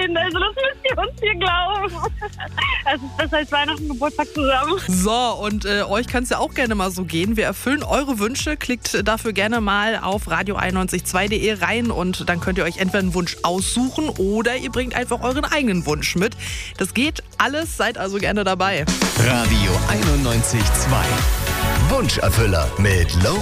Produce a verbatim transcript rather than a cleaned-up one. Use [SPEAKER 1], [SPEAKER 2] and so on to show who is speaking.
[SPEAKER 1] Nein, also das müsst ihr uns hier glauben. Es ist besser als Weihnachten und Geburtstag zusammen.
[SPEAKER 2] So, und äh, euch kann es ja auch gerne mal so gehen. Wir erfüllen eure Wünsche. Klickt dafür gerne mal auf radio einundneunzig Komma zwei punkt de rein und dann könnt ihr euch entweder einen Wunsch aussuchen oder ihr bringt einfach euren eigenen Wunsch mit. Das geht alles, seid also gerne dabei.
[SPEAKER 3] Radio einundneunzig Komma zwei. Wunscherfüller mit Low